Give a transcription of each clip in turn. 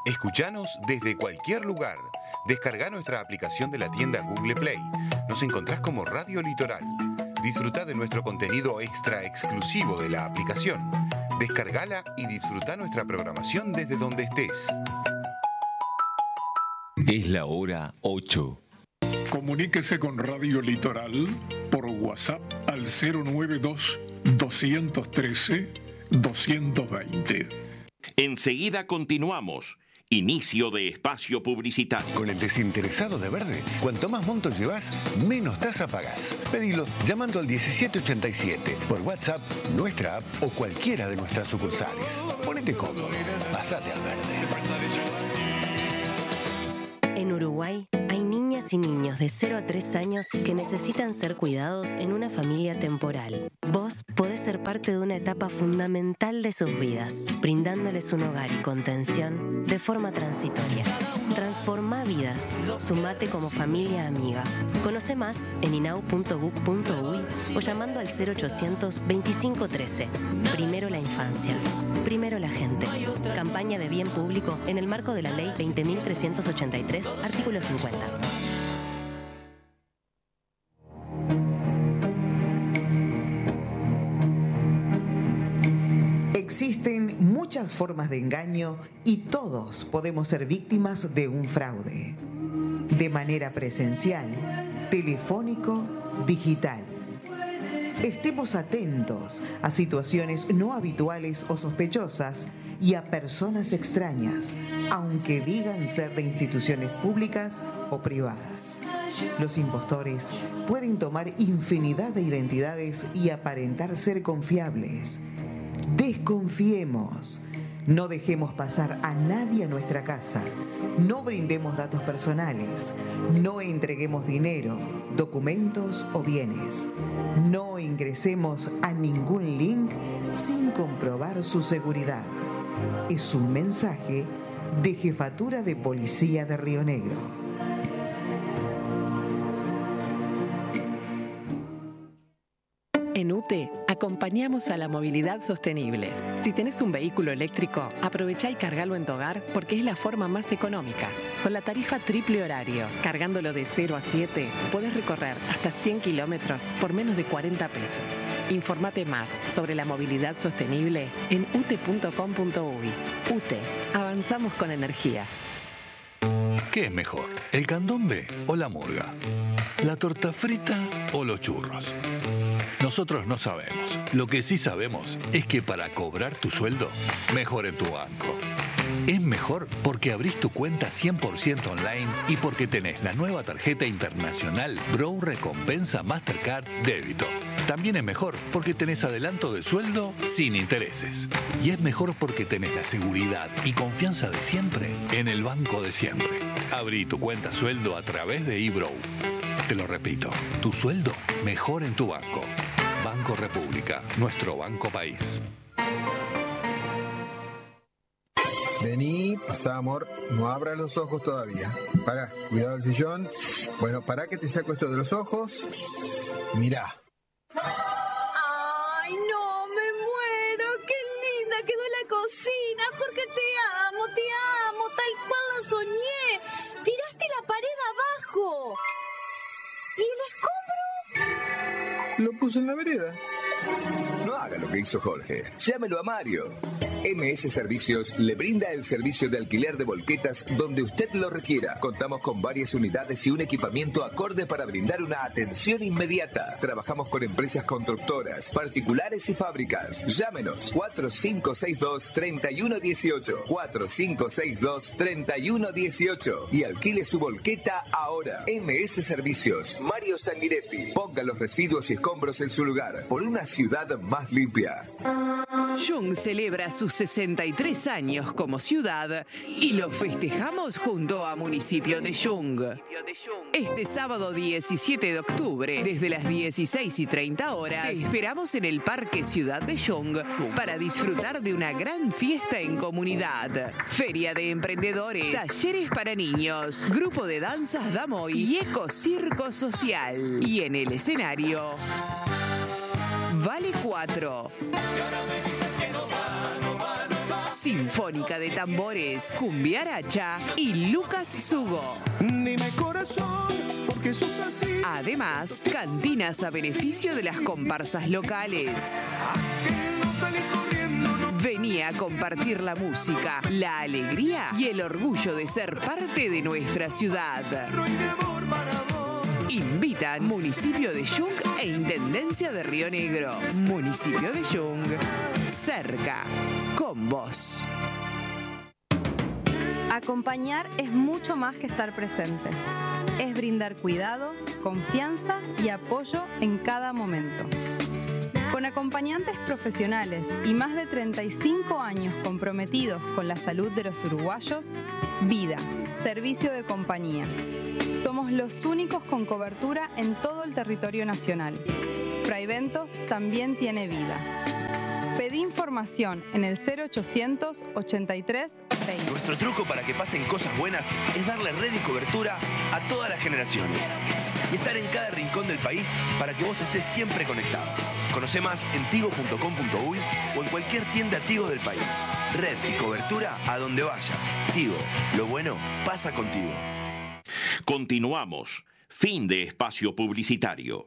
Escuchanos desde cualquier lugar. Descarga nuestra aplicación de la tienda Google Play. Nos encontrás como Radio Litoral. Disfruta de nuestro contenido extra exclusivo de la aplicación. Descargala y disfruta nuestra programación desde donde estés. Es la hora 8. Comuníquese con Radio Litoral por WhatsApp al 092-213-220. Enseguida continuamos. Inicio de espacio publicitario. Con el desinteresado de Verde, cuanto más monto llevas, menos tasa pagás. Pedilo llamando al 1787, por WhatsApp, nuestra app o cualquiera de nuestras sucursales. Ponete cómodo, pasate al Verde. En Uruguay hay niñas y niños de 0 a 3 años que necesitan ser cuidados en una familia temporal. Vos podés ser parte de una etapa fundamental de sus vidas, brindándoles un hogar y contención de forma transitoria. Transforma vidas. Sumate como familia amiga. Conoce más en inau.gov.uy o llamando al 0800 2513. Primero la infancia. Primero la gente. Campaña de bien público en el marco de la Ley 20.383, artículo 50. Existen muchas formas de engaño y todos podemos ser víctimas de un fraude. De manera presencial, telefónico, digital. Estemos atentos a situaciones no habituales o sospechosas y a personas extrañas, aunque digan ser de instituciones públicas o privadas. Los impostores pueden tomar infinidad de identidades y aparentar ser confiables. Desconfiemos. No dejemos pasar a nadie a nuestra casa. No brindemos datos personales. No entreguemos dinero, documentos o bienes. No ingresemos a ningún link sin comprobar su seguridad. Es un mensaje de Jefatura de Policía de Río Negro. En UTE acompañamos a la movilidad sostenible. Si tenés un vehículo eléctrico, aprovechá y cargalo en tu hogar porque es la forma más económica. Con la tarifa triple horario, cargándolo de 0 a 7, podés recorrer hasta 100 kilómetros por menos de 40 pesos. Informate más sobre la movilidad sostenible en ute.com.uy. UTE, avanzamos con energía. ¿Qué es mejor, el candombe o la murga? ¿La torta frita o los churros? Nosotros no sabemos. Lo que sí sabemos es que para cobrar tu sueldo, mejor en tu banco. Es mejor porque abrís tu cuenta 100% online y porque tenés la nueva tarjeta internacional Bro Recompensa Mastercard Débito. También es mejor porque tenés adelanto de sueldo sin intereses. Y es mejor porque tenés la seguridad y confianza de siempre en el banco de siempre. Abrí tu cuenta sueldo a través de eBrow. Te lo repito, tu sueldo mejor en tu banco. Banco República, nuestro banco país. Vení, pasá, amor. No abras los ojos todavía. Pará, cuidado el sillón. Bueno, pará que te saco esto de los ojos. Mirá. ¡Ay, no! ¡Me muero! ¡Qué linda quedó la cocina! Jorge, te amo, tal cual la soñé. Tiraste la pared abajo. ¿Y el escombro? Lo puse en la vereda. No haga lo que hizo Jorge. Llámelo a Mario. MS Servicios le brinda el servicio de alquiler de volquetas donde usted lo requiera. Contamos con varias unidades y un equipamiento acorde para brindar una atención inmediata. Trabajamos con empresas constructoras, particulares y fábricas. Llámenos 4562-3118 4562-3118 y alquile su volqueta ahora. MS Servicios, Mario Sanguinetti. Ponga los residuos y escombros en su lugar por una ciudad más limpia. Jung celebra sus 63 años como ciudad y lo festejamos junto a Municipio de Jung. Este sábado 17 de octubre, desde las 16:30 horas, te esperamos en el Parque Ciudad de Jung para disfrutar de una gran fiesta en comunidad. Feria de emprendedores, talleres para niños, grupo de danzas Damoy y ecocirco social. Y en el escenario, Vale 4. Sinfónica de Tambores, Cumbiaracha y Lucas Sugo. Dime corazón, porque sos así. Además, cantinas a beneficio de las comparsas locales. Vení a compartir la música, la alegría y el orgullo de ser parte de nuestra ciudad. Invitan Municipio de Yung e Intendencia de Río Negro. Municipio de Yung, cerca, con vos. Acompañar es mucho más que estar presentes. Es brindar cuidado, confianza y apoyo en cada momento. Con acompañantes profesionales y más de 35 años comprometidos con la salud de los uruguayos, Vida, servicio de compañía. Somos los únicos con cobertura en todo el territorio nacional. Fraiventos también tiene Vida. Pedí información en el 0800 83 20. Nuestro truco para que pasen cosas buenas es darle red y cobertura a todas las generaciones y estar en cada rincón del país para que vos estés siempre conectado. Conoce más en tigo.com.uy o en cualquier tienda Tigo del país. Red y cobertura a donde vayas. Tigo, lo bueno pasa contigo. Continuamos. Fin de espacio publicitario.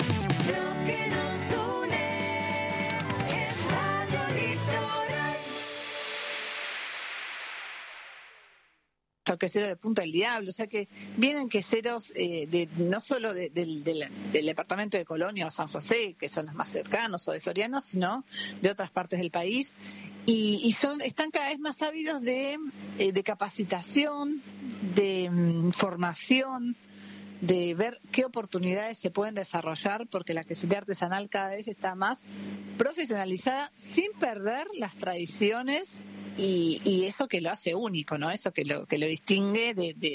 Queseros de Punta del Diablo, o sea que vienen queseros no solo del departamento de Colonia o San José, que son los más cercanos, o de Soriano, sino de otras partes del país, y están cada vez más ávidos de capacitación, de formación, de ver qué oportunidades se pueden desarrollar, porque la quesería artesanal cada vez está más profesionalizada sin perder las tradiciones y eso que lo hace único, ¿no? Eso que lo distingue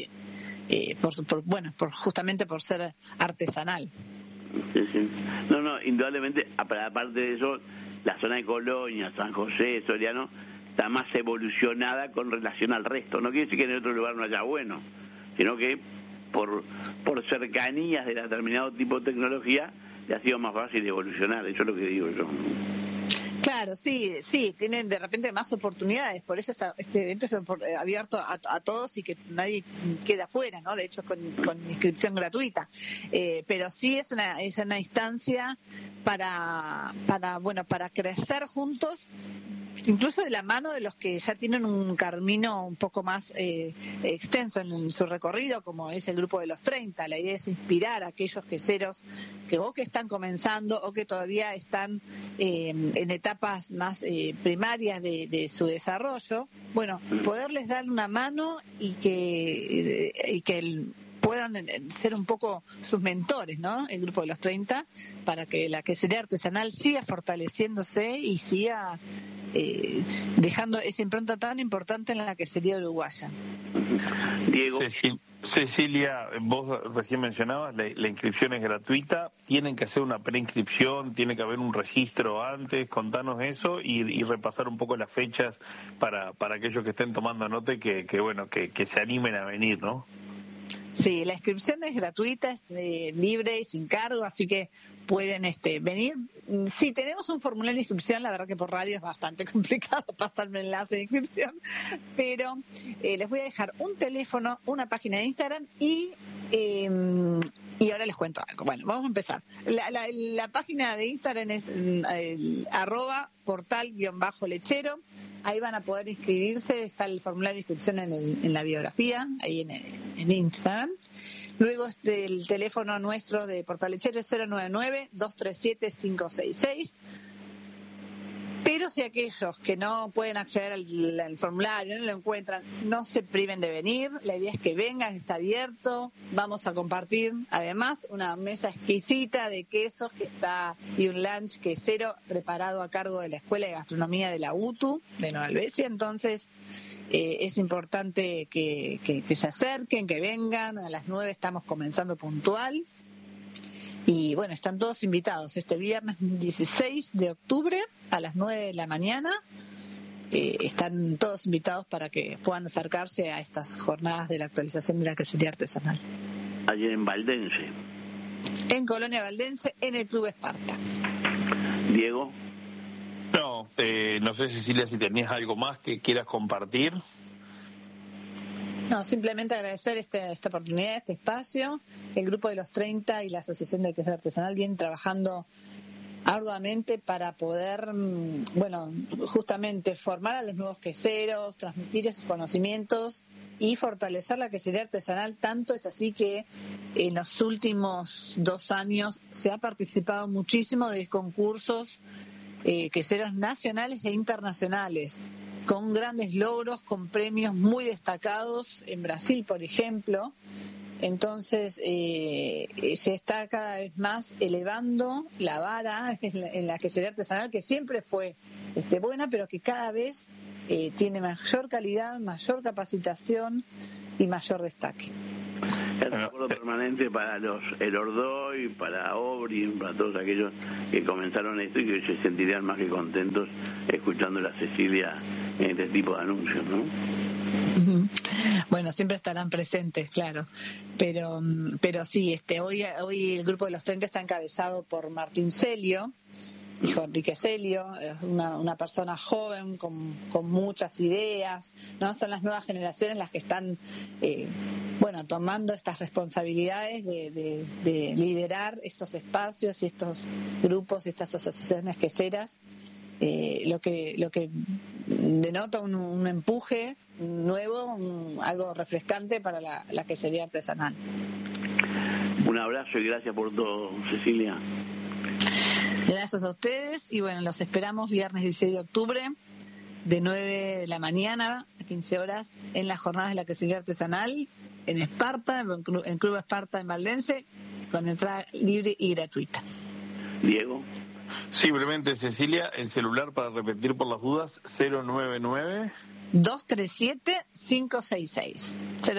justamente por ser artesanal. Sí. No, indudablemente, aparte de eso, la zona de Colonia, San José, Soriano, está más evolucionada con relación al resto. No quiere decir que en otro lugar no haya bueno, sino que por cercanías de determinado tipo de tecnología le ha sido más fácil evolucionar. Eso es lo que digo yo. Claro, sí, tienen de repente más oportunidades, por eso este evento es abierto a todos y que nadie queda fuera, ¿no? De hecho, con inscripción gratuita, pero sí es una instancia para crecer juntos, incluso de la mano de los que ya tienen un camino un poco más extenso en su recorrido, como es el grupo de los 30. La idea es inspirar a aquellos queseros que están comenzando o que todavía están en etapas más primarias de su desarrollo, poderles dar una mano y que puedan ser un poco sus mentores, ¿no? El grupo de los 30, para que la quesería artesanal siga fortaleciéndose y siga dejando esa impronta tan importante en la quesería uruguaya. Diego. Cecilia, vos recién mencionabas, la inscripción es gratuita, tienen que hacer una preinscripción, tiene que haber un registro antes, contanos eso y repasar un poco las fechas para aquellos que estén tomando nota y que se animen a venir, ¿no? Sí, la inscripción es gratuita, es libre y sin cargo, así que pueden venir. Sí, tenemos un formulario de inscripción, la verdad que por radio es bastante complicado pasarme el enlace de inscripción, pero les voy a dejar un teléfono, una página de Instagram y ahora les cuento algo. Bueno, vamos a empezar. La página de Instagram es @portal_lechero. Ahí van a poder inscribirse, está el formulario de inscripción en la biografía, ahí en Instagram. Luego el teléfono nuestro de Portal Lechero es 099-237-566. Pero si aquellos que no pueden acceder al formulario, no lo encuentran, no se priven de venir. La idea es que vengan, está abierto. Vamos a compartir además una mesa exquisita de quesos y un lunch quesero preparado a cargo de la Escuela de Gastronomía de la UTU de Nueva Albesia. Entonces es importante que se acerquen, que vengan. A las 9 estamos comenzando puntual. Y bueno, están todos invitados este viernes 16 de octubre a las 9 de la mañana. Están todos invitados para que puedan acercarse a estas jornadas de la actualización de la quesería artesanal. Ayer en Valdense. En Colonia Valdense, en el Club Esparta. Diego. No, No sé, Cecilia, si tenías algo más que quieras compartir. No, simplemente agradecer esta oportunidad, este espacio. El Grupo de los 30 y la Asociación de Queso Artesanal vienen trabajando arduamente para poder, justamente formar a los nuevos queseros, transmitir esos conocimientos y fortalecer la quesería artesanal. Tanto es así que en los últimos 2 años se ha participado muchísimo de concursos queseros nacionales e internacionales, con grandes logros, con premios muy destacados en Brasil, por ejemplo. Entonces se está cada vez más elevando la vara en la quesería artesanal, que siempre fue buena, pero que cada vez tiene mayor calidad, mayor capacitación y mayor destaque. El recuerdo permanente para el Ordoy, para Obri, para todos aquellos que comenzaron esto y que se sentirían más que contentos escuchando a Cecilia en este tipo de anuncios, ¿no? Bueno, siempre estarán presentes, claro, pero sí, hoy el Grupo de los 30 está encabezado por Martín Celio, hijo de Enrique Celio, una persona joven con muchas ideas, ¿no? Son las nuevas generaciones las que están tomando estas responsabilidades de liderar estos espacios y estos grupos y estas asociaciones queseras, lo que denota un empuje nuevo, algo refrescante para la quesería artesanal. Un abrazo y gracias por todo, Cecilia. Gracias a ustedes y los esperamos viernes 16 de octubre de 9 de la mañana a 15 horas en las jornadas de la quesería artesanal en Esparta, en Club Esparta en Valdense, con entrada libre y gratuita. Diego. Simplemente, Cecilia, el celular para repetir por las dudas, 099 237-566.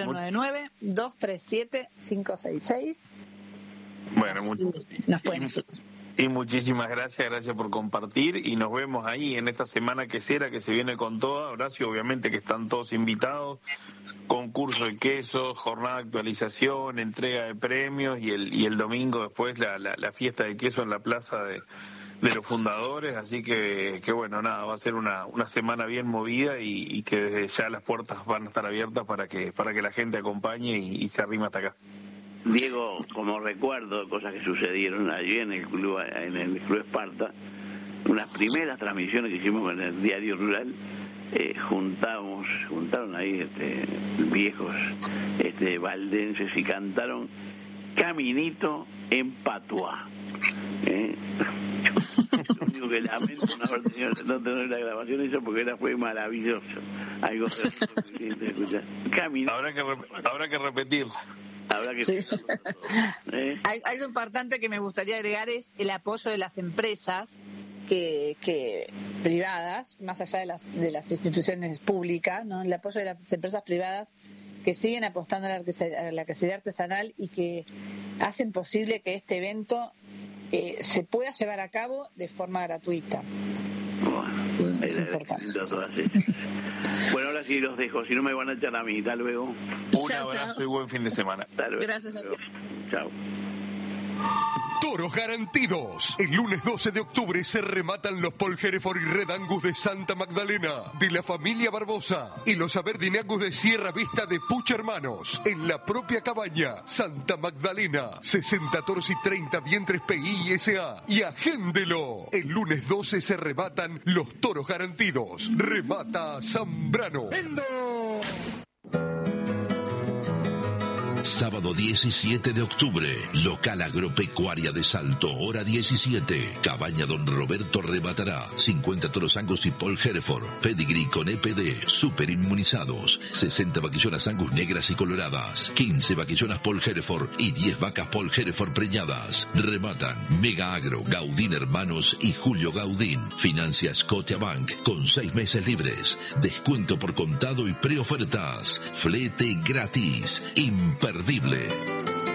099-237-566. Bueno, nos pueden escuchar. Y muchísimas gracias por compartir y nos vemos ahí en esta semana quesera que se viene con toda. Horacio, obviamente que están todos invitados, concurso de quesos, jornada de actualización, entrega de premios y el domingo después la fiesta de queso en la plaza de los fundadores, así que va a ser una semana bien movida y que desde ya las puertas van a estar abiertas para que la gente acompañe y se arrime hasta acá. Diego, como recuerdo cosas que sucedieron allí en el Club Esparta, unas primeras transmisiones que hicimos en el Diario Rural, juntaron ahí viejos valdenses y cantaron Caminito en Patuá. Lo único que lamento no tener la grabación esa porque fue maravilloso. Algo de escuchar. Habrá que repetir. Sí. Algo importante que me gustaría agregar es el apoyo de las empresas que privadas, más allá de las instituciones públicas, ¿no? El apoyo de las empresas privadas que siguen apostando a la quesería artesanal y que hacen posible que este evento se pueda llevar a cabo de forma gratuita. Bueno, es importante. Bueno, ahora sí los dejo, si no me van a echar a mí. Hasta luego. Un abrazo y buen fin de semana. Hasta luego. Gracias a ti. Chao. Toros garantidos. El lunes 12 de octubre se rematan los Paul Hereford y Red Angus de Santa Magdalena, de la familia Barbosa, y los Aberdeen Angus de Sierra Vista de Puch Hermanos, en la propia cabaña, Santa Magdalena. 60 toros y 30 vientres PI y SA. Y agéndelo. El lunes 12 se rematan los toros garantidos. Remata Zambrano. Sábado 17 de octubre, local agropecuaria de Salto, hora 17. Cabaña Don Roberto rematará 50 toros Angus y Paul Hereford, pedigree con EPD, super inmunizados, 60 vaquillonas Angus negras y coloradas, 15 vaquillonas Paul Hereford y 10 vacas Paul Hereford preñadas. Rematan Mega Agro, Gaudín Hermanos y Julio Gaudín. Financia Scotiabank con 6 meses libres. Descuento por contado y preofertas. Flete gratis. Imperdible.